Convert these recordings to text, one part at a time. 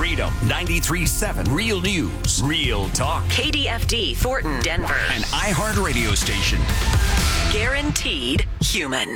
Freedom 93.7 Real News, Real Talk. KDFD, Thornton, Denver. An iHeart radio station. Guaranteed human.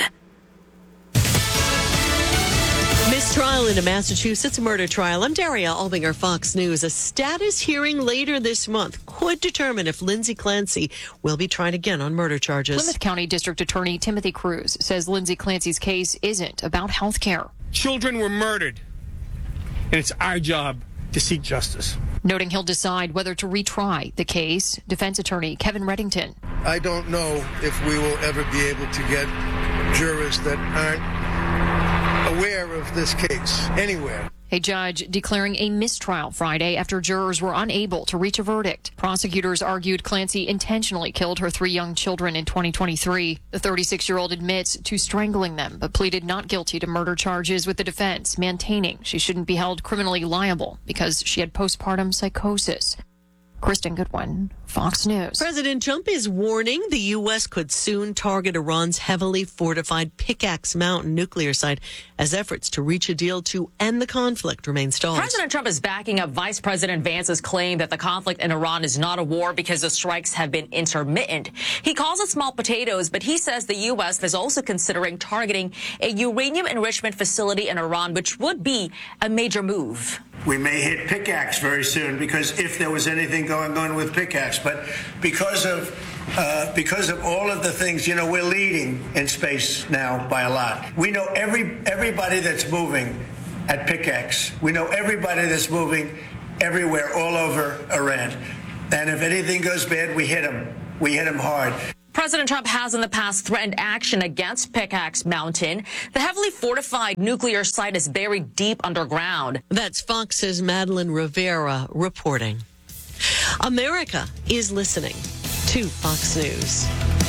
Mistrial in a Massachusetts murder trial. I'm Daria Albinger, Fox News. A status hearing later this month could determine if Lindsay Clancy will be tried again on murder charges. Plymouth County District Attorney Timothy Cruz says Lindsay Clancy's case isn't about health care. Children were murdered, and it's our job to seek justice. Noting he'll decide whether to retry the case, defense attorney Kevin Reddington. I don't know if we will ever be able to get jurors that aren't aware of this case anywhere. A judge declaring a mistrial Friday after jurors were unable to reach a verdict. Prosecutors argued Clancy intentionally killed her 3 young children in 2023. The 36-year-old admits to strangling them, but pleaded not guilty to murder charges with the defense, maintaining she shouldn't be held criminally liable because she had postpartum psychosis. Kristen Goodwin, Fox News. President Trump is warning the U.S. could soon target Iran's heavily fortified Pickaxe Mountain nuclear site as efforts to reach a deal to end the conflict remain stalled. President Trump is backing up Vice President Vance's claim that the conflict in Iran is not a war because the strikes have been intermittent. He calls it small potatoes, but he says the U.S. is also considering targeting a uranium enrichment facility in Iran, which would be a major move. We may hit Pickaxe very soon because if there was anything going on with Pickaxe, but because of all of the things, we're leading in space now by a lot. We know everybody that's moving at Pickaxe. We know everybody that's moving everywhere, all over Iran. And if anything goes bad, we hit them. We hit them hard. President Trump has in the past threatened action against Pickaxe Mountain. The heavily fortified nuclear site is buried deep underground. That's Fox's Madeline Rivera reporting. America is listening to Fox News.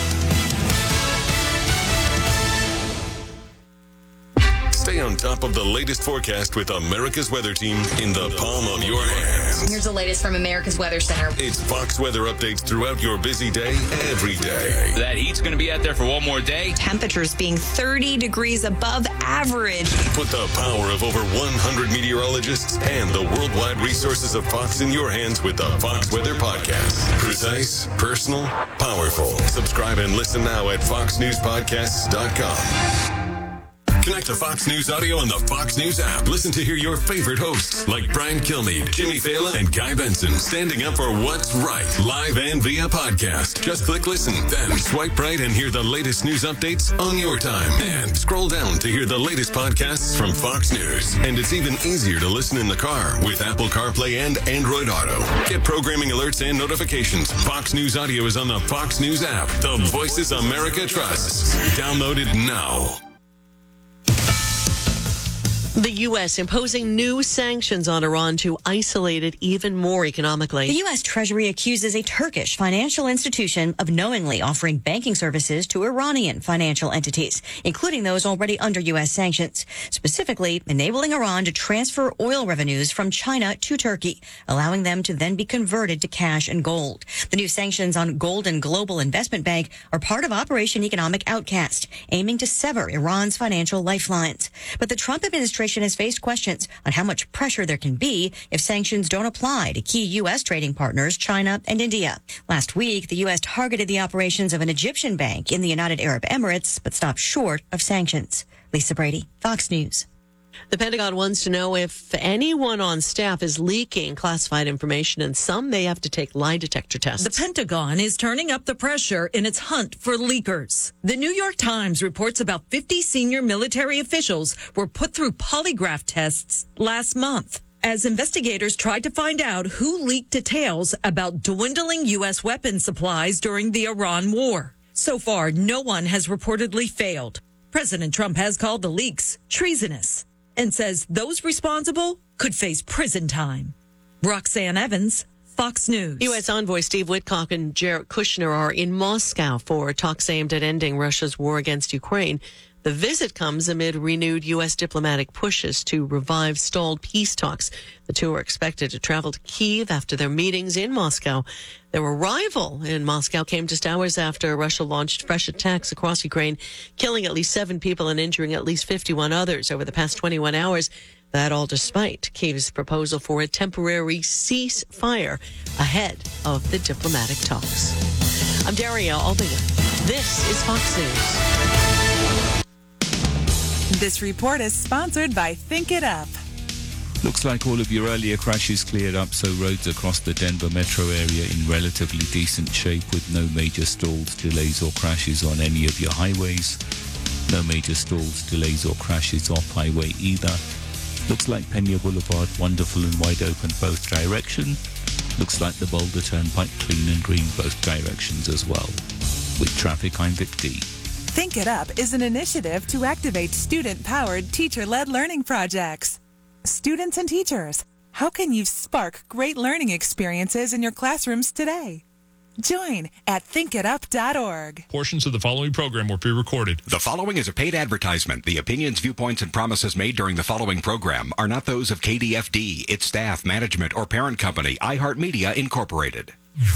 Stay on top of the latest forecast with America's Weather Team in the palm of your hands. Here's the latest from America's Weather Center. It's Fox weather updates throughout your busy day, every day. That heat's going to be out there for one more day. Temperatures being 30 degrees above average. Put the power of over 100 meteorologists and the worldwide resources of Fox in your hands with the Fox Weather Podcast. Precise, personal, powerful. Subscribe and listen now at foxnewspodcasts.com. Connect to Fox News Audio on the Fox News app. Listen to hear your favorite hosts like Brian Kilmeade, Jimmy Fallon, and Guy Benson standing up for what's right, live and via podcast. Just click listen, then swipe right and hear the latest news updates on your time. And scroll down to hear the latest podcasts from Fox News. And it's even easier to listen in the car with Apple CarPlay and Android Auto. Get programming alerts and notifications. Fox News Audio is on the Fox News app. The voices America trusts. Download it now. The U.S. imposing new sanctions on Iran to isolate it even more economically. The U.S. Treasury accuses a Turkish financial institution of knowingly offering banking services to Iranian financial entities, including those already under U.S. sanctions, specifically enabling Iran to transfer oil revenues from China to Turkey, allowing them to then be converted to cash and gold. The new sanctions on Golden Global Investment Bank are part of Operation Economic Outcast, aiming to sever Iran's financial lifelines. But the Trump administration has faced questions on how much pressure there can be if sanctions don't apply to key U.S. trading partners, China and India. Last week, the U.S. targeted the operations of an Egyptian bank in the United Arab Emirates, but stopped short of sanctions. Lisa Brady, Fox News. The Pentagon wants to know if anyone on staff is leaking classified information, and some may have to take lie detector tests. The Pentagon is turning up the pressure in its hunt for leakers. The New York Times reports about 50 senior military officials were put through polygraph tests last month as investigators tried to find out who leaked details about dwindling U.S. weapons supplies during the Iran war. So far, no one has reportedly failed. President Trump has called the leaks treasonous and says those responsible could face prison time. Roxanne Evans, Fox News. U.S. Envoy Steve Witkoff and Jared Kushner are in Moscow for talks aimed at ending Russia's war against Ukraine. The visit comes amid renewed U.S. diplomatic pushes to revive stalled peace talks. The two are expected to travel to Kyiv after their meetings in Moscow. Their arrival in Moscow came just hours after Russia launched fresh attacks across Ukraine, killing at least 7 people and injuring at least 51 others over the past 21 hours. That all despite Kiev's proposal for a temporary ceasefire ahead of the diplomatic talks. I'm Daria Albinger. This is Fox News. This report is sponsored by Think It Up. Looks like all of your earlier crashes cleared up, so roads across the Denver metro area in relatively decent shape with no major stalls, delays or crashes on any of your highways. No major stalls, delays or crashes off highway either. Looks like Pena Boulevard wonderful and wide open both directions. Looks like the Boulder Turnpike clean and green both directions as well. With traffic, I'm Vic D. Think It Up is an initiative to activate student-powered, teacher-led learning projects. Students and teachers, how can you spark great learning experiences in your classrooms today? Join at thinkitup.org. Portions of the following program were pre-recorded. The following is a paid advertisement. The opinions, viewpoints, and promises made during the following program are not those of KDFD, its staff, management, or parent company, iHeartMedia, Incorporated.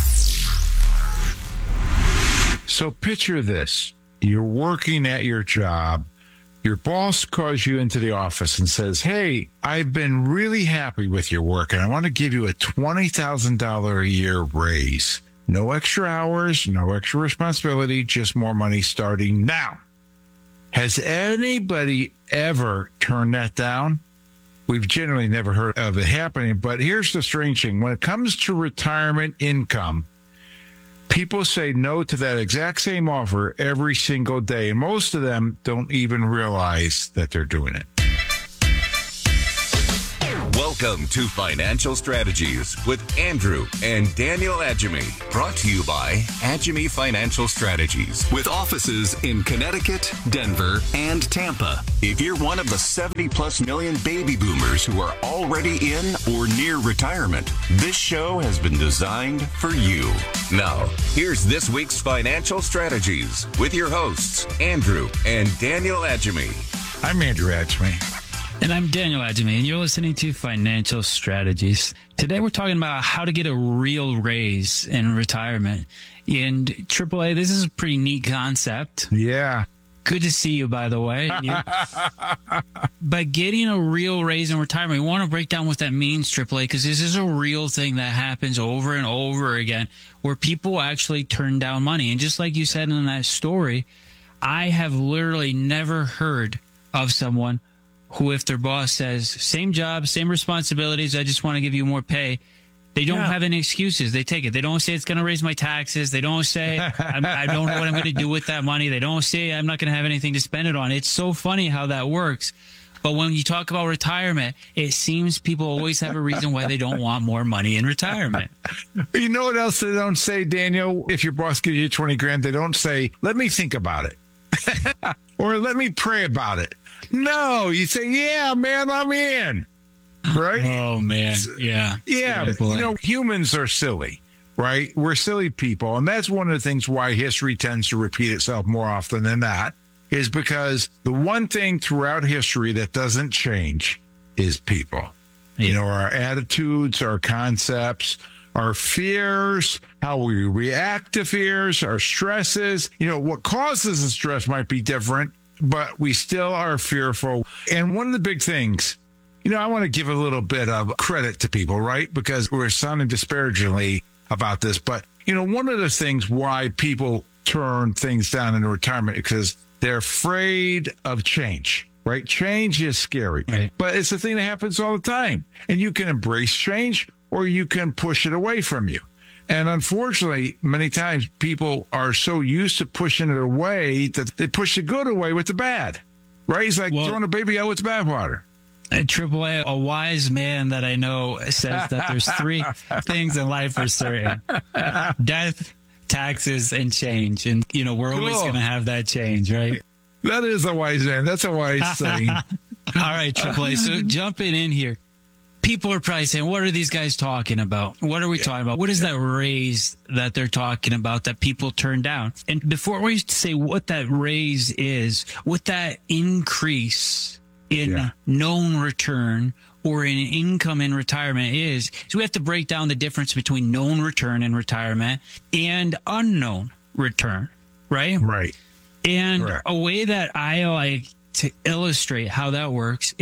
So picture this. You're working at your job. Your boss calls you into the office and says, hey, I've been really happy with your work, and I want to give you a $20,000 a year raise. No extra hours, no extra responsibility, just more money starting now. Has anybody ever turned that down? We've generally never heard of it happening, but here's the strange thing. When it comes to retirement income, people say no to that exact same offer every single day, and most of them don't even realize that they're doing it. Welcome to Financial Strategies with Andrew and Daniel Adjemi. Brought to you by Adjemi Financial Strategies with offices in Connecticut, Denver, and Tampa. If you're one of the 70-plus million baby boomers who are already in or near retirement, this show has been designed for you. Now, here's this week's Financial Strategies with your hosts, Andrew and Daniel Adjemi. I'm Andrew Adjemi. And I'm Daniel Adjemi, and you're listening to Financial Strategies. Today we're talking about how to get a real raise in retirement. And AAA, this is a pretty neat concept. Yeah. Good to see you, by the way. By getting a real raise in retirement, we want to break down what that means, AAA, because this is a real thing that happens over and over again, where people actually turn down money. And just like you said in that story, I have literally never heard of someone who, if their boss says, same job, same responsibilities, I just want to give you more pay, they don't have any excuses. They take it. They don't say it's going to raise my taxes. They don't say, I don't know what I'm going to do with that money. They don't say, I'm not going to have anything to spend it on. It's so funny how that works. But when you talk about retirement, it seems people always have a reason why they don't want more money in retirement. You know what else they don't say, Daniel? If your boss gives you 20 grand, they don't say, let me think about it. Or let me pray about it. No, you say, yeah, man, I'm in. Right? Oh, man. Yeah. Yeah. You know, humans are silly, right? We're silly people. And that's one of the things why history tends to repeat itself more often than not, is because the one thing throughout history that doesn't change is people. Yeah. You know, our attitudes, our concepts, our fears, how we react to fears, our stresses. You know, what causes the stress might be different, but we still are fearful. And one of the big things, you know, I want to give a little bit of credit to people, right? Because we're sounding disparagingly about this. But, you know, one of the things why people turn things down in retirement is because they're afraid of change, right? Change is scary, right? But it's the thing that happens all the time. And you can embrace change or you can push it away from you. And unfortunately, many times people are so used to pushing it away that they push the good away with the bad, right? It's like throwing a baby out with the bathwater. AAA, a wise man that I know says that there's three things in life for certain: death, taxes, and change. And, you know, we're always going to have that change, right? That is a wise man. That's a wise saying. All right, AAA. So jumping in here. People are probably saying, what are these guys talking about? What are we talking about? What is that raise that they're talking about that people turn down? And before we say what that raise is, what that increase in known return or in income in retirement is, so we have to break down the difference between known return in retirement and unknown return, right? Right. And a way that I like to illustrate how that works is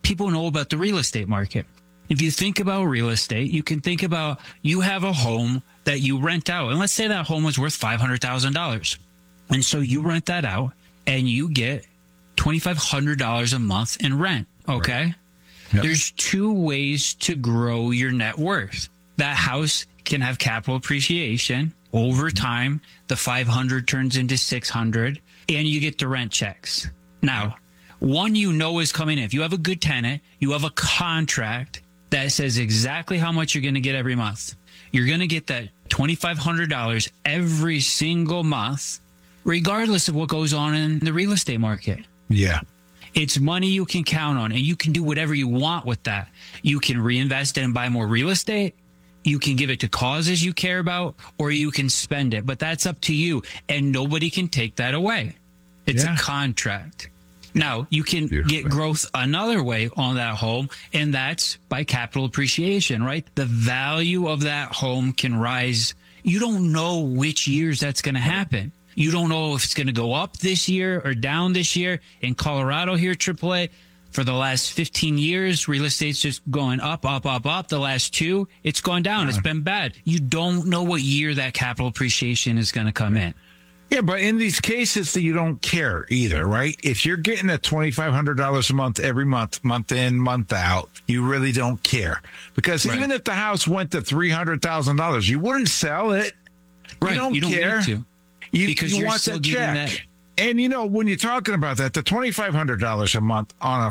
people know about the real estate market. If you think about real estate, you can think about you have a home that you rent out. And let's say that home was worth $500,000. And so you rent that out and you get $2,500 a month in rent. Okay. Right. Yep. There's two ways to grow your net worth. That house can have capital appreciation over time. The 500 turns into 600 and you get the rent checks. Now, one is coming in. If you have a good tenant, you have a contract that says exactly how much you're going to get every month. You're going to get that $2,500 every single month, regardless of what goes on in the real estate market. Yeah. It's money you can count on, and you can do whatever you want with that. You can reinvest it and buy more real estate. You can give it to causes you care about, or you can spend it. But that's up to you, and nobody can take that away. It's a contract. Now, you can get growth another way on that home, and that's by capital appreciation, right? The value of that home can rise. You don't know which years that's going to happen. You don't know if it's going to go up this year or down this year. In Colorado here, AAA, for the last 15 years, real estate's just going up, up, up, up. The last 2, it's gone down. It's been bad. You don't know what year that capital appreciation is going to come in. Yeah, but in these cases, you don't care either, right? If you're getting that $2,500 a month every month, month in, month out, you really don't care. Because even if the house went to $300,000, you wouldn't sell it. Right. You don't care. Need to. Because you want still that check. That. And, when you're talking about that, the $2,500 a month on a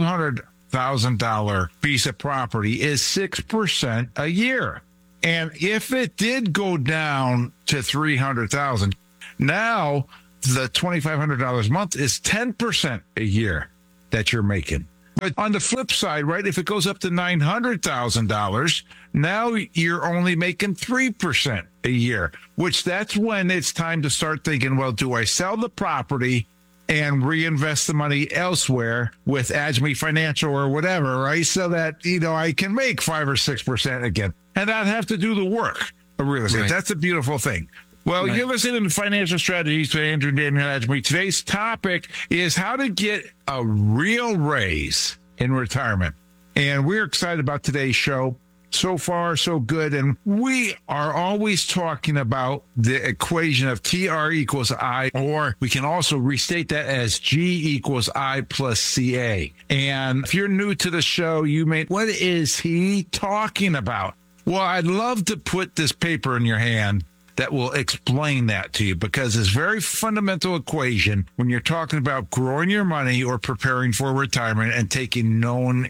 $500,000 piece of property is 6% a year. And if it did go down to $300,000, now the $2,500 a month is 10% a year that you're making. But on the flip side, right, if it goes up to $900,000, now you're only making 3% a year, which that's when it's time to start thinking, well, do I sell the property and reinvest the money elsewhere with Ajmi Financial or whatever, right? So that, I can make 5 or 6% again. And I'd have to do the work of real estate. Right. That's a beautiful thing. Well, you're listening to Financial Strategies with Andrew and Daniel Ajmi. Today's topic is how to get a real raise in retirement. And we're excited about today's show. So far, so good. And we are always talking about the equation of TR equals I, or we can also restate that as G equals I plus CA. And if you're new to the show, what is he talking about? Well, I'd love to put this paper in your hand that will explain that to you, because it's a very fundamental equation when you're talking about growing your money or preparing for retirement and taking known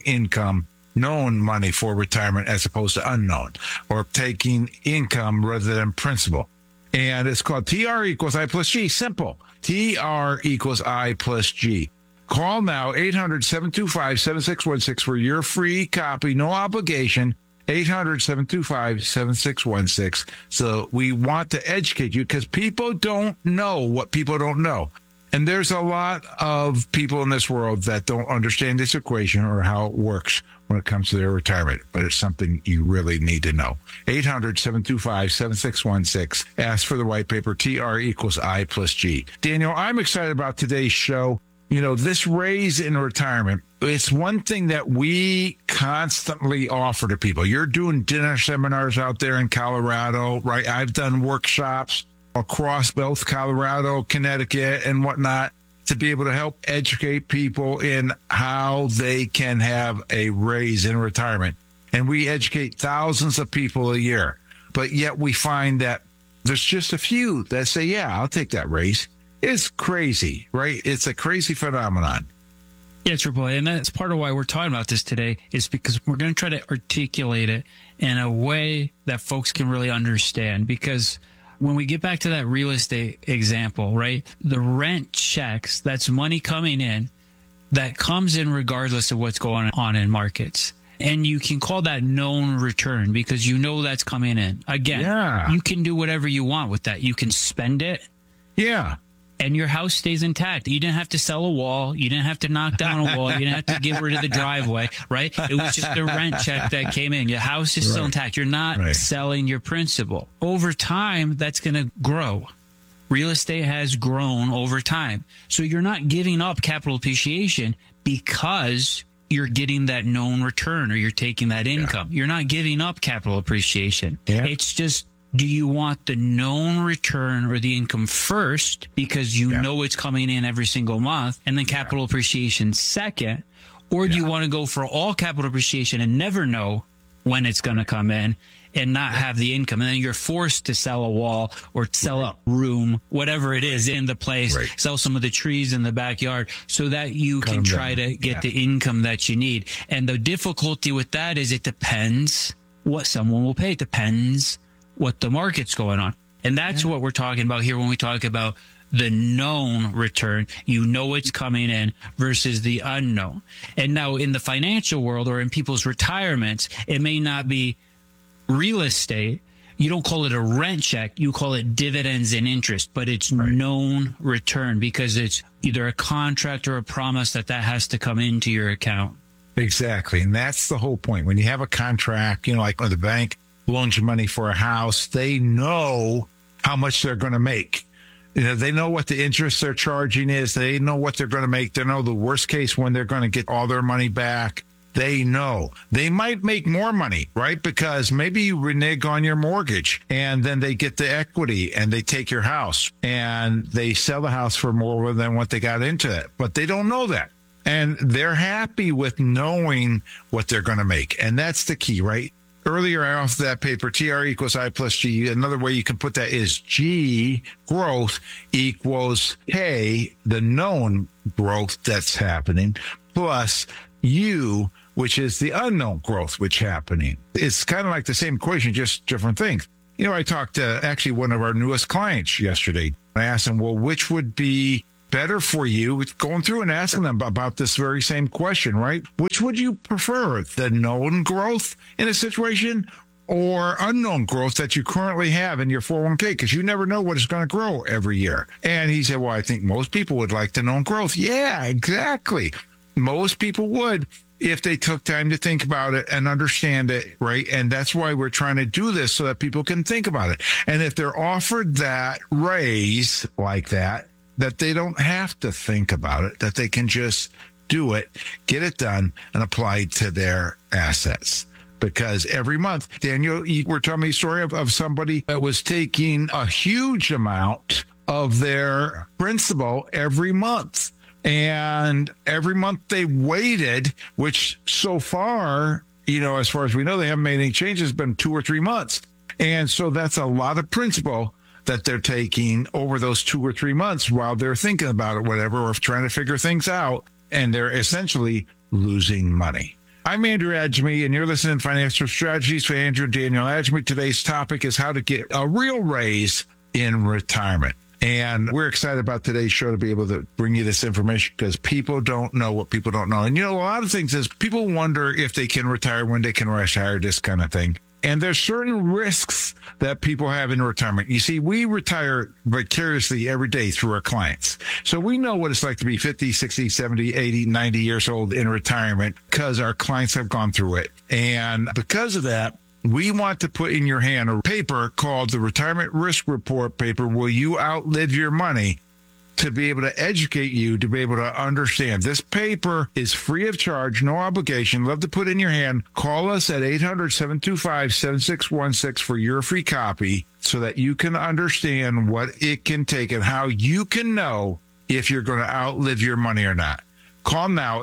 money for retirement as opposed to unknown, or taking income rather than principal. And it's called TR equals I plus G. Simple. TR equals I plus G. Call now, 800-725-7616 for your free copy, no obligation. 800-725-7616. So we want to educate you, because people don't know what people don't know. And there's a lot of people in this world that don't understand this equation or how it works when it comes to their retirement. But it's something you really need to know. 800-725-7616. Ask for the white paper, TR equals I plus G. Daniel, I'm excited about today's show. This raise in retirement, it's one thing that we constantly offer to people. You're doing dinner seminars out there in Colorado, right? I've done workshops across both Colorado, Connecticut, and whatnot to be able to help educate people in how they can have a raise in retirement. And we educate thousands of people a year. But yet we find that there's just a few that say, yeah, I'll take that raise. It's crazy, right? It's a crazy phenomenon. Yeah, Triple A, and that's part of why we're talking about this today, is because we're going to try to articulate it in a way that folks can really understand. Because when we get back to that real estate example, right, the rent checks, that's money coming in that comes in regardless of what's going on in markets. And you can call that known return because that's coming in. Again, you can do whatever you want with that. You can spend it. Yeah. And your house stays intact. You didn't have to sell a wall. You didn't have to knock down a wall. You didn't have to get rid of the driveway, right? It was just a rent check that came in. Your house is still intact. You're not selling your principal. Over time, that's going to grow. Real estate has grown over time. So you're not giving up capital appreciation because you're getting that known return or you're taking that income. You're not giving up capital appreciation. It's just, do you want the known return or the income first because you know it's coming in every single month, and then capital appreciation second? Or do you want to go for all capital appreciation and never know when it's going to come in and not have the income? And then you're forced to sell a wall or sell a room, whatever it is in the place, sell some of the trees in the backyard so that you can try to get the income that you need. And the difficulty with that is it depends what someone will pay. It depends what the market's going on. And that's what we're talking about here when we talk about the known return. You know it's coming in versus the unknown. And now in the financial world or in people's retirements, it may not be real estate. You don't call it a rent check. You call it dividends and interest, but it's known return because it's either a contract or a promise that has to come into your account. Exactly. And that's the whole point. When you have a contract, like when the bank loans you money for a house, they know how much they're going to make. They know what the interest they're charging is. They know what they're going to make. They know the worst case when they're going to get all their money back. They know. They might make more money, right? Because maybe you renege on your mortgage and then they get the equity and they take your house and they sell the house for more than what they got into it. But they don't know that. And they're happy with knowing what they're going to make. And that's the key, right? Earlier off that paper, TR equals I plus G. Another way you can put that is G growth equals K, the known growth that's happening, plus U, which is the unknown growth which happening. It's kind of like the same equation, just different things. I talked to actually one of our newest clients yesterday. I asked him, well, which would be better for you? Going through and asking them about this very same question, right? Which would you prefer, the known growth in a situation or unknown growth that you currently have in your 401k? Because you never know what is going to grow every year. And he said, well, I think most people would like the known growth. Yeah, exactly. Most people would if they took time to think about it and understand it, right? And that's why we're trying to do this so that people can think about it. And if they're offered that raise like that they don't have to think about it, that they can just do it, get it done, and apply it to their assets. Because every month, Daniel, you were telling me a story of somebody that was taking a huge amount of their principal every month. And every month they waited, which so far, as far as we know, they haven't made any changes, it's been 2 or 3 months. And so that's a lot of principal that they're taking over those 2 or 3 months while they're thinking about it, whatever, or trying to figure things out. And they're essentially losing money. I'm Andrew Adjemi, and you're listening to Financial Strategies with Andrew and Daniel Adjemi. Today's topic is how to get a real raise in retirement. And we're excited about today's show to be able to bring you this information because people don't know what people don't know. And, a lot of things is people wonder if they can retire, when they can retire, this kind of thing. And there's certain risks that people have in retirement. You see, we retire vicariously every day through our clients. So we know what it's like to be 50, 60, 70, 80, 90 years old in retirement because our clients have gone through it. And because of that, we want to put in your hand a paper called the Retirement Risk Report paper. Will you outlive your money? To be able to educate you, to be able to understand. This paper is free of charge, no obligation. Love to put it in your hand. Call us at 800-725-7616 for your free copy so that you can understand what it can take and how you can know if you're going to outlive your money or not. Call now,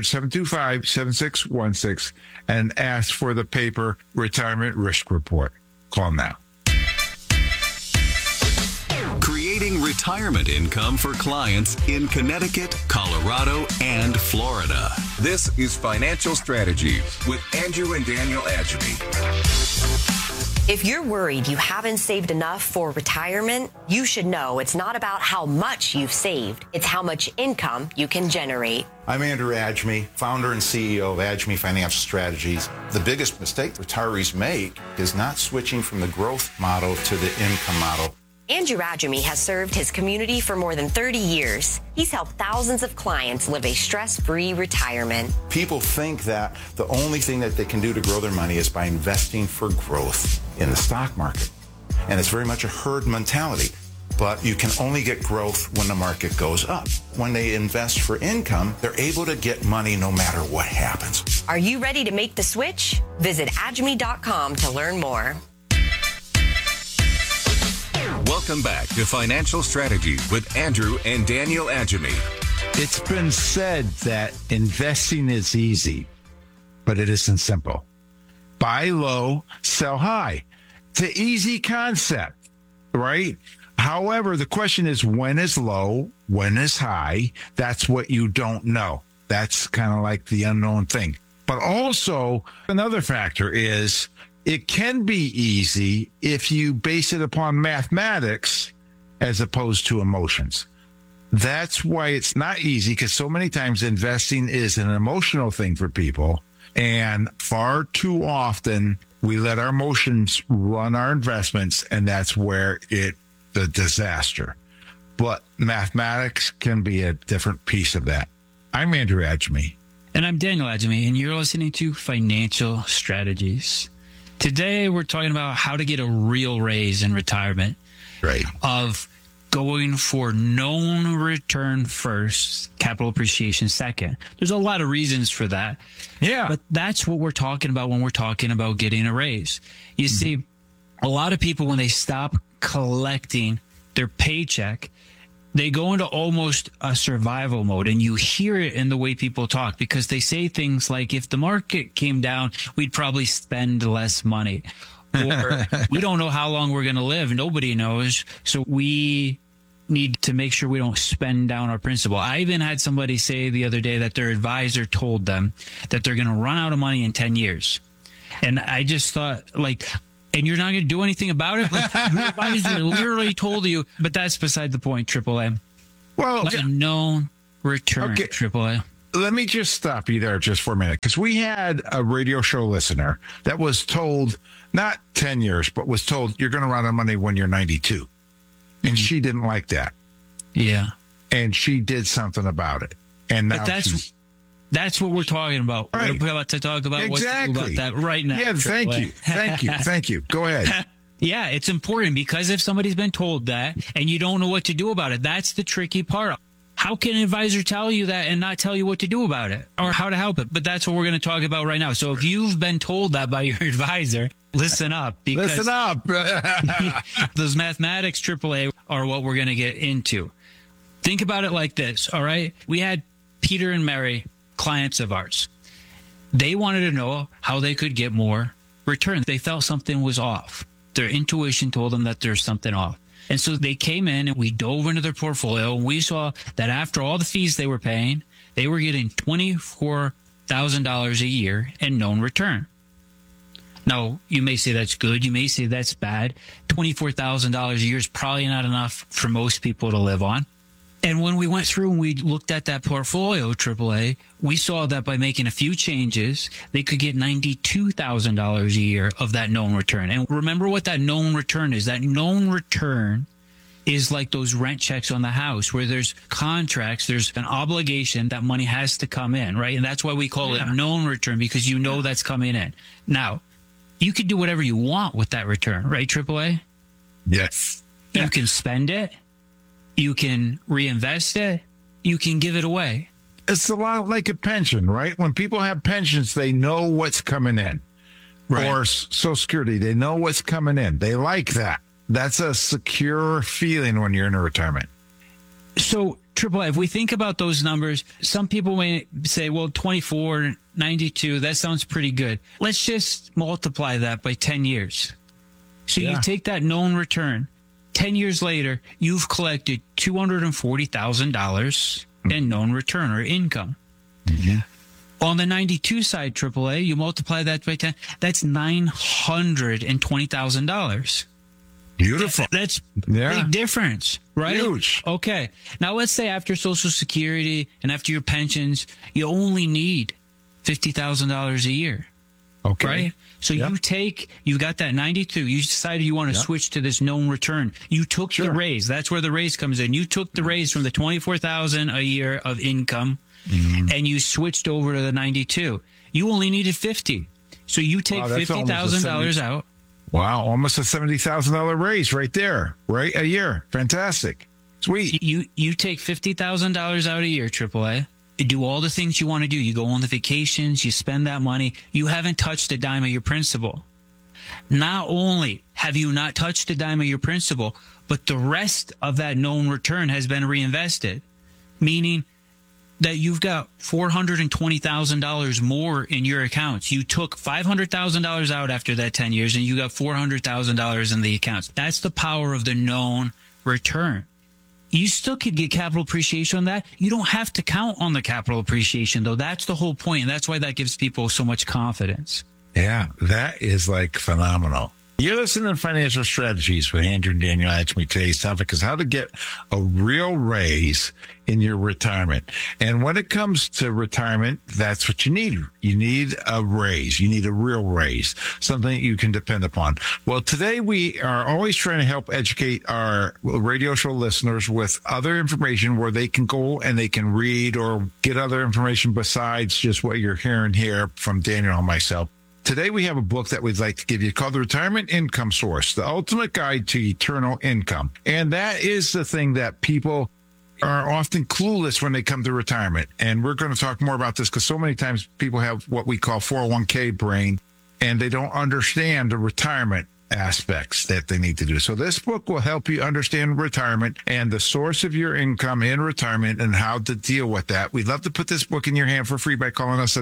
800-725-7616, and ask for the paper Retirement Risk Report. Call now. Creating retirement income for clients in Connecticut, Colorado, and Florida. This is Financial Strategies with Andrew and Daniel Adjemi. If you're worried you haven't saved enough for retirement, you should know it's not about how much you've saved. It's how much income you can generate. I'm Andrew Adjemi, founder and CEO of Adjemi Financial Strategies. The biggest mistake retirees make is not switching from the growth model to the income model. Andrew Adjemi has served his community for more than 30 years. He's helped thousands of clients live a stress-free retirement. People think that the only thing that they can do to grow their money is by investing for growth in the stock market. And it's very much a herd mentality. but you can only get growth when the market goes up. When they invest for income, they're able to get money no matter what happens. Are you ready to make the switch? Visit adjmi.com to learn more. Welcome back to Financial Strategy with Andrew and Daniel Adjemi. It's been said that investing is easy, but it isn't simple. Buy low, sell high. It's an easy concept, right? However, the question is, when is low? When is high? That's what you don't know. That's kind of like the unknown thing. But also, another factor is it can be easy if you base it upon mathematics as opposed to emotions. That's why it's not easy, because so many times investing is an emotional thing for people. And far too often, we let our emotions run our investments, and that's where the disaster. But mathematics can be a different piece of that. I'm Andrew Adjemi. And I'm Daniel Adjemi, and you're listening to Financial Strategies. Today, we're talking about how to get a real raise in retirement. Right. Of going for known return first, capital appreciation second. There's a lot of reasons for that. Yeah. But that's what we're talking about when we're talking about getting a raise. You see, a lot of people, when they stop collecting their paycheck, they go into almost a survival mode, and you hear it in the way people talk, because they say things like, if the market came down, we'd probably spend less money. Or we don't know how long we're going to live. Nobody knows. So we need to make sure we don't spend down our principal. I even had somebody say the other day that their advisor told them that they're going to run out of money in 10 years. And I just thought, like, and you're not going to do anything about it? Like, your advisor literally told you, but that's beside the point, AAA. Well, like a known return, okay. AAA. Let me just stop you there just for a minute, because we had a radio show listener that was told, not 10 years, but was told, you're going to run out of money when you're 92. And she didn't like that. Yeah. And she did something about it. And now that's what we're talking about. Right. We're about to talk about exactly. About that right now. Yeah, thank you. Thank you. Go ahead. Yeah, it's important, because if somebody's been told that and you don't know what to do about it, that's the tricky part. How can an advisor tell you that and not tell you what to do about it or how to help it? But that's what we're going to talk about right now. So if you've been told that by your advisor, listen up. Because listen up. those mathematics, AAA, are what we're going to get into. Think about it like this, all right? We had Peter and Mary, clients of ours. They wanted to know how they could get more return. They felt something was off. Their intuition told them that there's something off. And so they came in and we dove into their portfolio, and we saw that after all the fees they were paying, they were getting $24,000 a year in known return. Now, you may say that's good. You may say that's bad. $24,000 a year is probably not enough for most people to live on. And when we went through and we looked at that portfolio, AAA, we saw that by making a few changes, they could get $92,000 a year of that known return. And remember what that known return is. That known return is like those rent checks on the house where there's contracts, there's an obligation that money has to come in, right? And that's why we call it a known return, because you know that's coming in. Now, you can do whatever you want with that return, right, AAA? Yes. You can spend it. You can reinvest it. You can give it away. It's a lot like a pension, right? When people have pensions, they know what's coming in. Right. Or Social Security, they know what's coming in. They like that. That's a secure feeling when you're in a retirement. So, AAA, if we think about those numbers, some people may say, well, 24, 92, that sounds pretty good. Let's just multiply that by 10 years. So you take that known return. 10 years later, you've collected $240,000 in known return or income. Mm-hmm. On the 92 side, AAA, you multiply that by 10, that's $920,000. Beautiful. That's big difference, right? Huge. Okay. Now, let's say after Social Security and after your pensions, you only need $50,000 a year. Okay. Right? So you got that 92. You decided you want to switch to this known return. You took the raise. That's where the raise comes in. You took the raise from the $24,000 a year of income, and you switched over to the 92. You only needed 50. So you take $50,000 out. Wow, almost a $70,000 raise right there, right? A year. Fantastic. Sweet. You take $50,000 out a year, AAA. You do all the things you want to do. You go on the vacations, you spend that money. You haven't touched a dime of your principal. Not only have you not touched a dime of your principal, but the rest of that known return has been reinvested, meaning that you've got $420,000 more in your accounts. You took $500,000 out after that 10 years, and you got $400,000 in the accounts. That's the power of the known return. You still could get capital appreciation on that. You don't have to count on the capital appreciation, though. That's the whole point, and that's why that gives people so much confidence. Yeah, that is like phenomenal. You're listening to Financial Strategies with Andrew and Daniel Adjemi. Today's topic is how to get a real raise in your retirement. And when it comes to retirement, that's what you need. You need a raise. You need a real raise, something that you can depend upon. Well, today we are always trying to help educate our radio show listeners with other information where they can go and they can read or get other information besides just what you're hearing here from Daniel and myself. Today, we have a book that we'd like to give you called The Retirement Income Source, The Ultimate Guide to Eternal Income. And that is the thing that people are often clueless when they come to retirement. And we're going to talk more about this because so many times people have what we call 401k brain, and they don't understand the retirement aspects that they need to do. So this book will help you understand retirement and the source of your income in retirement and how to deal with that. We'd love to put this book in your hand for free by calling us at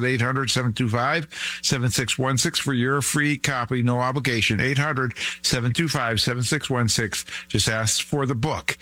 800-725-7616 for your free copy, no obligation. 800-725-7616. Just ask for the book.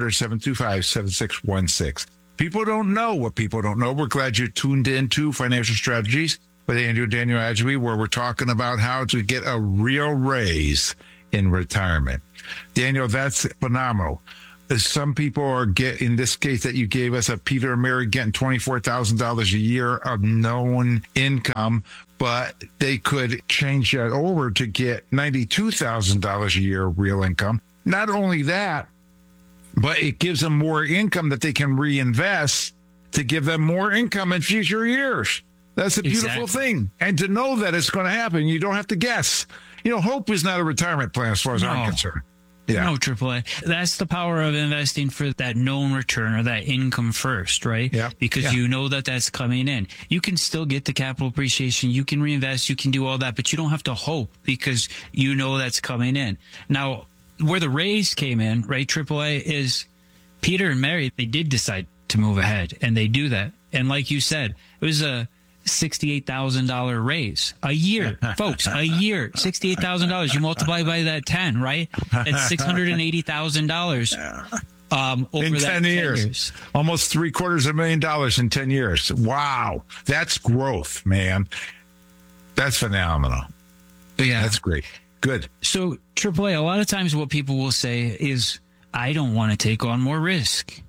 800-725-7616. People don't know what people don't know. We're glad you tuned in to Financial Strategies with Andrew and Daniel Adjemi, where we're talking about how to get a real raise in retirement. Daniel, that's phenomenal. Some people are in this case that you gave us, a Peter and Mary getting $24,000 a year of known income, but they could change that over to get $92,000 a year real income. Not only that, but it gives them more income that they can reinvest to give them more income in future years. That's a beautiful thing. And to know that it's going to happen, you don't have to guess. You know, hope is not a retirement plan as far as I'm concerned. Yeah. No, AAA. That's the power of investing for that known return or that income first, right? Yeah. Because you know that that's coming in. You can still get the capital appreciation. You can reinvest. You can do all that, but you don't have to hope because you know that's coming in. Now, where the raise came in, right, AAA, is Peter and Mary, they did decide to move ahead, and they do that. And like you said, it was a $68,000 raise a year, folks, a year, $68,000. You multiply by that 10, right? It's $680,000 over in 10 years. Almost $750,000 in 10 years. Wow. That's growth, man. That's phenomenal. Yeah. That's great. Good. So, AAA, a lot of times what people will say is, I don't want to take on more risk.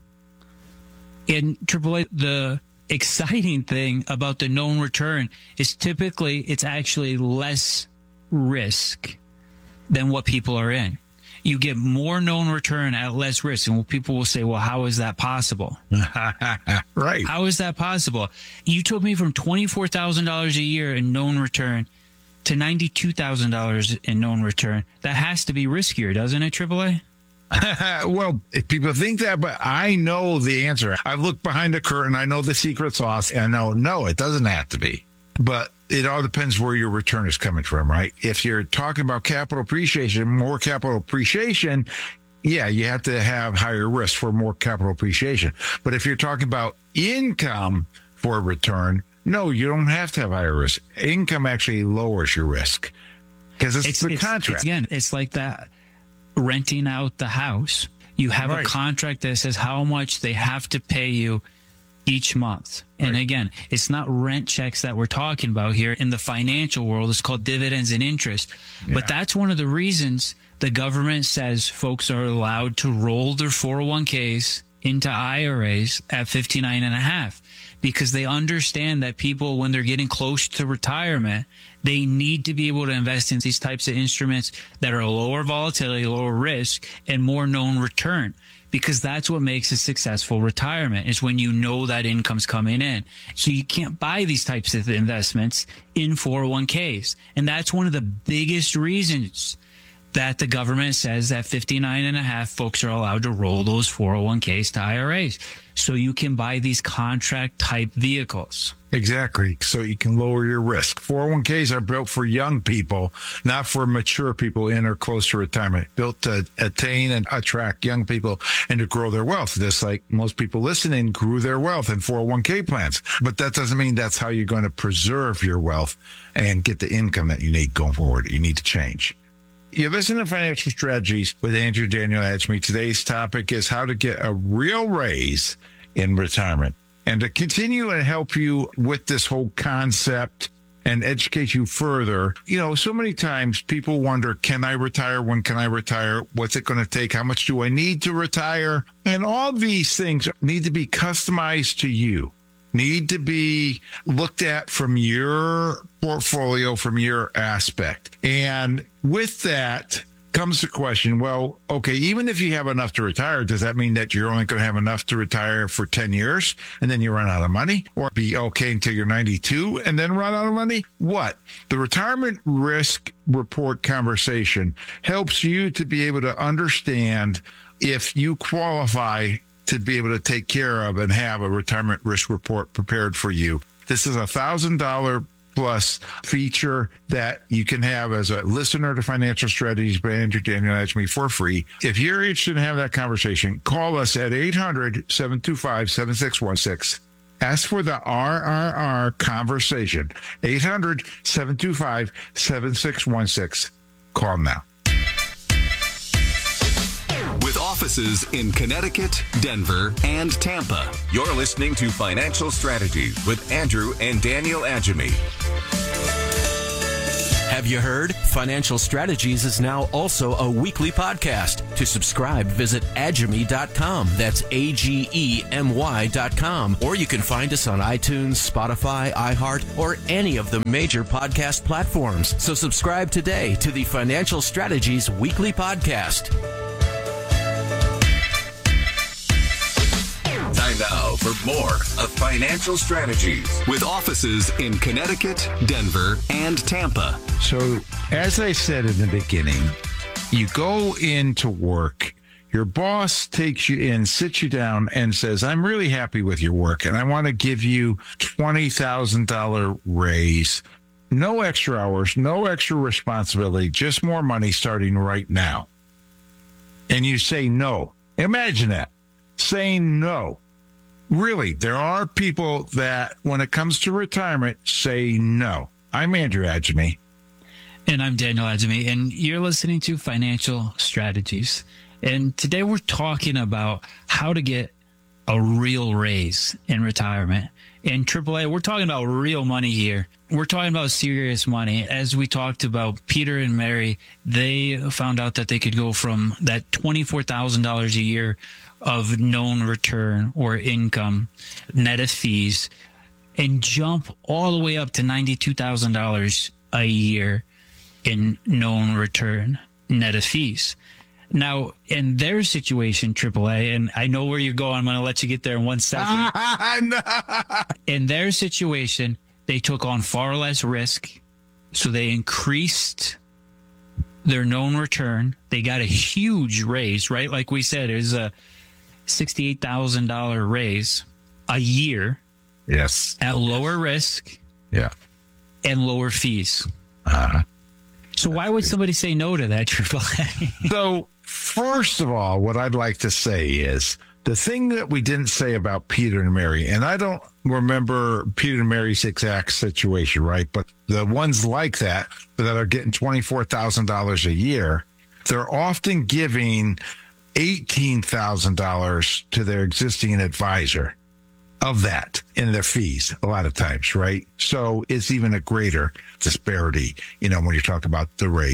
In AAA, the exciting thing about the known return is typically it's actually less risk than what people are in. You get more known return at less risk. And people will say, well, how is that possible? Right. How is that possible? You took me from $24,000 a year in known return to $92,000 in known return. That has to be riskier, doesn't it, AAA? Well, people think that, but I know the answer. I've looked behind the curtain. I know the secret sauce. And no, it doesn't have to be. But it all depends where your return is coming from, right? If you're talking about capital appreciation, more capital appreciation, yeah, you have to have higher risk for more capital appreciation. But if you're talking about income for a return, no, you don't have to have higher risk. Income actually lowers your risk because it's the contract. It's like that. Renting out the house, you have a contract that says how much they have to pay you each month. And again, it's not rent checks that we're talking about here. In the financial world, it's called dividends and interest. Yeah. But that's one of the reasons the government says folks are allowed to roll their 401ks into IRAs at 59.5, because they understand that people, when they're getting close to retirement, They need to be able to invest in these types of instruments that are lower volatility, lower risk, and more known return, because that's what makes a successful retirement, is when you know that income's coming in. So you can't buy these types of investments in 401ks. And that's one of the biggest reasons that the government says that 59.5 folks are allowed to roll those 401ks to IRAs. So you can buy these contract type vehicles. Exactly. So you can lower your risk. 401ks are built for young people, not for mature people in or close to retirement. Built to attain and attract young people and to grow their wealth. Just like most people listening grew their wealth in 401k plans. But that doesn't mean that's how you're going to preserve your wealth and get the income that you need going forward. You need to change. You listen to Financial Strategies with Andrew Daniel Adjemi. Today's topic is how to get a real raise in retirement. And to continue and help you with this whole concept and educate you further, so many times people wonder, can I retire? When can I retire? What's it going to take? How much do I need to retire? And all these things need to be customized to you. Need to be looked at from your portfolio, from your aspect. And with that comes the question, well, okay, even if you have enough to retire, does that mean that you're only going to have enough to retire for 10 years and then you run out of money, or be okay until you're 92 and then run out of money? What? The Retirement Risk Report conversation helps you to be able to understand if you qualify to be able to take care of and have a retirement risk report prepared for you. This is $1,000 plus feature that you can have as a listener to Financial Strategies by Andrew Daniel Adjemi for free. If you're interested in having that conversation, call us at 800-725-7616. Ask for the RRR conversation. 800-725-7616. Call now. With offices in Connecticut, Denver, and Tampa, you're listening to Financial Strategies with Andrew and Daniel Adjemi. Have you heard? Financial Strategies is now also a weekly podcast. To subscribe, visit Adjemi.com. That's AGEMY.com. Or you can find us on iTunes, Spotify, iHeart, or any of the major podcast platforms. So subscribe today to the Financial Strategies weekly podcast. Time now for more of Financial Strategies with offices in Connecticut, Denver, and Tampa. So, as I said in the beginning, you go into work, your boss takes you in, sits you down, and says, I'm really happy with your work, and I want to give you $20,000 raise. No extra hours, no extra responsibility, just more money starting right now. And you say no. Imagine that. Saying no. Really, there are people that, when it comes to retirement, say no. I'm Andrew Adjemi. And I'm Daniel Adjemi, and you're listening to Financial Strategies. And today we're talking about how to get a real raise in retirement. In AAA, we're talking about real money here. We're talking about serious money. As we talked about, Peter and Mary, they found out that they could go from that $24,000 a year of known return or income, net of fees, and jump all the way up to $92,000 a year in known return, net of fees. Now, in their situation, AAA, and I know where you're going, I'm going to let you get there in 1 second. In their situation, they took on far less risk, so they increased their known return. They got a huge raise, right? Like we said, there's a $68,000 raise a year. Yes. At lower risk. Yeah. And lower fees. So why would somebody say no to that, AAA? So, first of all, what I'd like to say is the thing that we didn't say about Peter and Mary, and I don't remember Peter and Mary's exact situation, right? But the ones like that are getting $24,000 a year, they're often giving $18,000 to their existing advisor of that in their fees a lot of times, right? So it's even a greater disparity, when you talk about the raise.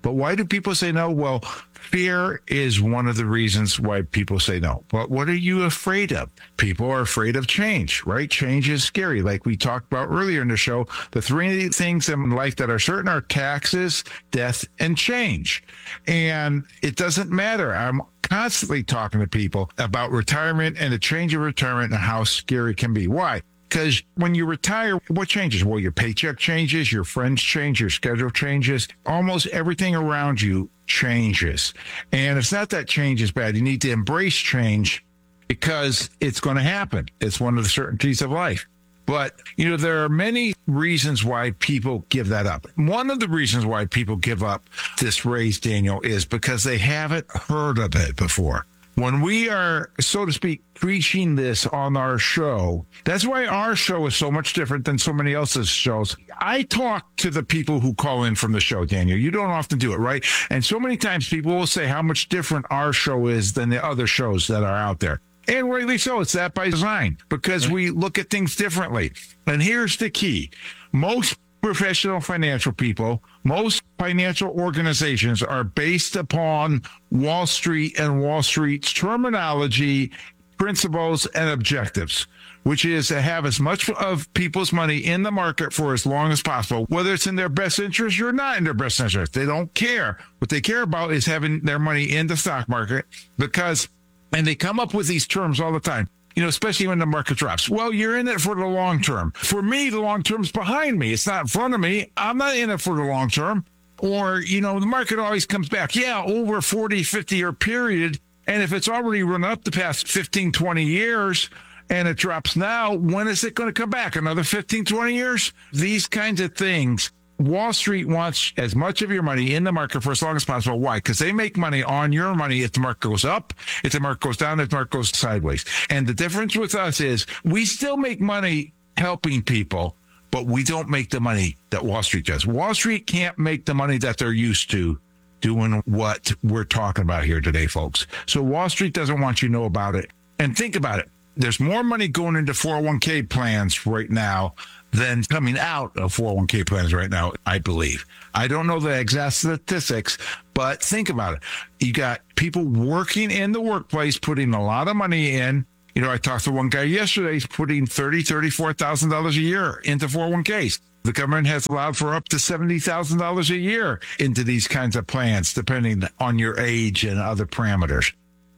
But why do people say no? Well, fear is one of the reasons why people say no. But what are you afraid of? People are afraid of change, right? Change is scary. Like we talked about earlier in the show, the three things in life that are certain are taxes, death, and change. And it doesn't matter. I'm constantly talking to people about retirement and the change of retirement and how scary it can be. Why? Because when you retire, what changes? Well, your paycheck changes, your friends change, your schedule changes, almost everything around you changes. And it's not that change is bad. You need to embrace change because it's going to happen. It's one of the certainties of life. But, there are many reasons why people give that up. One of the reasons why people give up this raise, Daniel, is because they haven't heard of it before. When we are, so to speak, preaching this on our show, that's why our show is so much different than so many else's shows. I talk to the people who call in from the show, Daniel. You don't often do it, right? And so many times people will say how much different our show is than the other shows that are out there. And rightly so. It's that by design because we look at things differently. And here's the key. Most professional financial people, most financial organizations are based upon Wall Street and Wall Street's terminology, principles, and objectives, which is to have as much of people's money in the market for as long as possible, whether it's in their best interest or not in their best interest. They don't care. What they care about is having their money in the stock market and they come up with these terms all the time. Especially when the market drops. Well, you're in it for the long term. For me, the long term's behind me. It's not in front of me. I'm not in it for the long term. Or, the market always comes back. Yeah, over 40, 50-year period. And if it's already run up the past 15, 20 years and it drops now, when is it going to come back? Another 15, 20 years? These kinds of things. Wall Street wants as much of your money in the market for as long as possible. Why? Because they make money on your money if the market goes up, if the market goes down, if the market goes sideways. And the difference with us is we still make money helping people, but we don't make the money that Wall Street does. Wall Street can't make the money that they're used to doing what we're talking about here today, folks. So Wall Street doesn't want you to know about it. And think about it. There's more money going into 401k plans right now than coming out of 401k plans right now, I believe. I don't know the exact statistics, but think about it. You got people working in the workplace, putting a lot of money in. I talked to one guy yesterday, he's putting $34,000 a year into 401ks. The government has allowed for up to $70,000 a year into these kinds of plans, depending on your age and other parameters.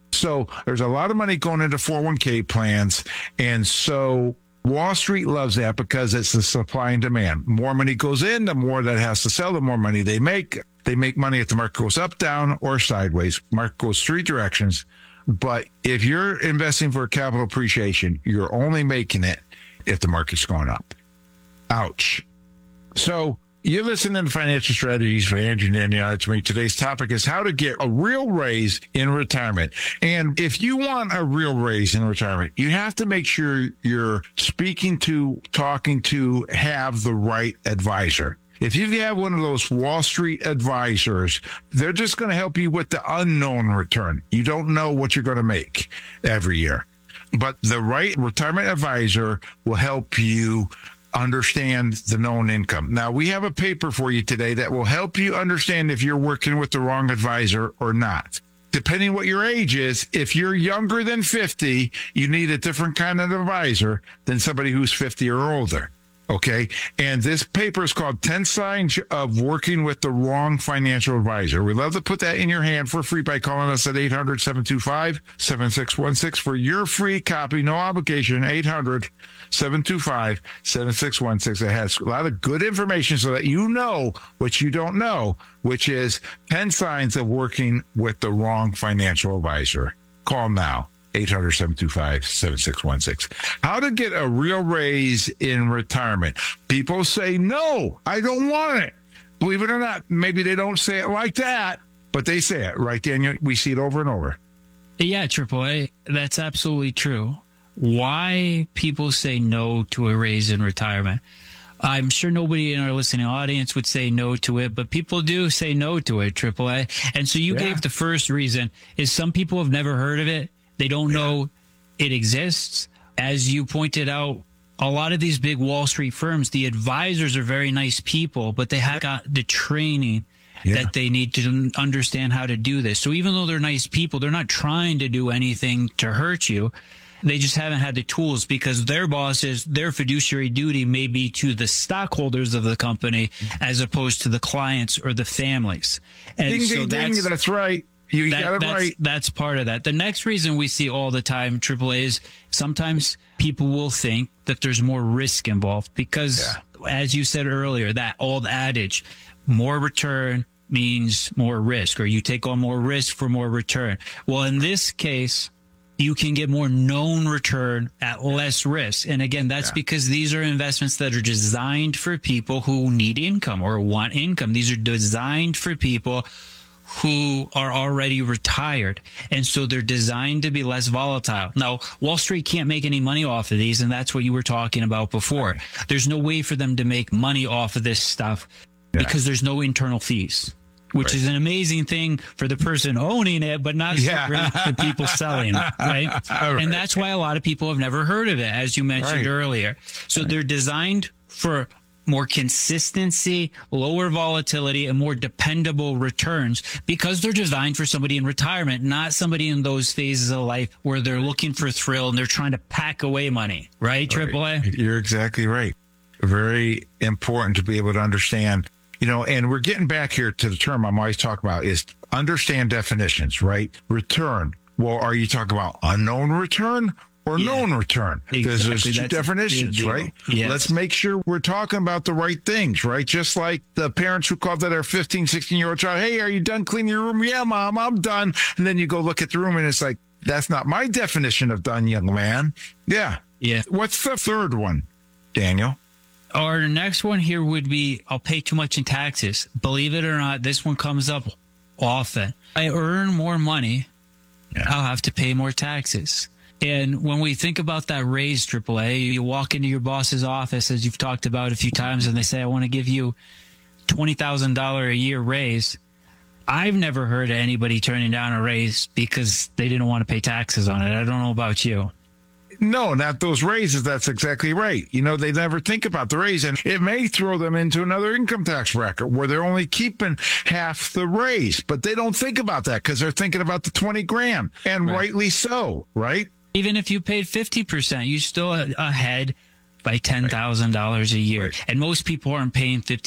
So there's a lot of money going into 401k plans. And so Wall Street loves that because it's the supply and demand. More money goes in, the more that has to sell, the more money they make. They make money if the market goes up, down, or sideways. Market goes three directions. But if you're investing for capital appreciation, you're only making it if the market's going up. Ouch. So you're listening to Financial Strategies for Andrew and Danielle. It's me. Today's topic is how to get a real raise in retirement. And if you want a real raise in retirement, you have to make sure you're talking to, have the right advisor. If you have one of those Wall Street advisors, they're just going to help you with the unknown return. You don't know what you're going to make every year. But the right retirement advisor will help you understand the known income. Now, we have a paper for you today that will help you understand if you're working with the wrong advisor or not. Depending what your age is, if you're younger than 50, you need a different kind of advisor than somebody who's 50 or older. Okay. And this paper is called 10 Signs of Working with the Wrong Financial Advisor. We'd love to put that in your hand for free by calling us at 800-725-7616 for your free copy. No obligation. 800-725-7616. It has a lot of good information so that you know what you don't know, which is 10 signs of working with the wrong financial advisor. Call now. 800-725-7616. How to get a real raise in retirement. People say, no, I don't want it. Believe it or not, maybe they don't say it like that, but they say it, right, Daniel? We see it over and over. Yeah, AAA, that's absolutely true. Why people say no to a raise in retirement? I'm sure nobody in our listening audience would say no to it, but people do say no to it, AAA. And so you gave the first reason is some people have never heard of it. They don't know it exists. As you pointed out, a lot of these big Wall Street firms, the advisors are very nice people, but they haven't got the training that they need to understand how to do this. So even though they're nice people, they're not trying to do anything to hurt you. They just haven't had the tools because their bosses, their fiduciary duty may be to the stockholders of the company as opposed to the clients or the families. And ding, so ding, ding, that's right. You got it right. That's part of that. The next reason we see all the time, AAA, is sometimes people will think that there's more risk involved because, as you said earlier, that old adage, more return means more risk, or you take on more risk for more return. Well, in this case, you can get more known return at less risk. And again, that's because these are investments that are designed for people who need income or want income. These are designed for people who are already retired. And so they're designed to be less volatile. Now, Wall Street can't make any money off of these, and that's what you were talking about before. There's no way for them to make money off of this stuff because there's no internal fees, which is an amazing thing for the person owning it, but not so great for people selling it, right? And that's why a lot of people have never heard of it, as you mentioned earlier. So they're designed for more consistency, lower volatility, and more dependable returns because they're designed for somebody in retirement, not somebody in those phases of life where they're looking for thrill and they're trying to pack away money, right, AAA? You're exactly right. Very important to be able to understand, and we're getting back here to the term I'm always talking about is understand definitions, right? Return. Well, are you talking about unknown return or known return? Because there's two definitions, right? Yes. Let's make sure we're talking about the right things, right? Just like the parents who called their 15, 16-year-old child, hey, are you done cleaning your room? Yeah, Mom, I'm done. And then you go look at the room and it's like, that's not my definition of done, young man. Yeah. What's the third one, Daniel? Our next one here would be, I'll pay too much in taxes. Believe it or not, this one comes up often. I earn more money, I'll have to pay more taxes. And when we think about that raise, AAA, you walk into your boss's office, as you've talked about a few times, and they say, I want to give you $20,000 a year raise. I've never heard of anybody turning down a raise because they didn't want to pay taxes on it. I don't know about you. No, not those raises. That's exactly right. They never think about the raise, and it may throw them into another income tax bracket where they're only keeping half the raise, but they don't think about that because they're thinking about the 20 grand, and rightly so, right? Even if you paid 50%, you're still ahead by $10,000 a year. And most people aren't paying 50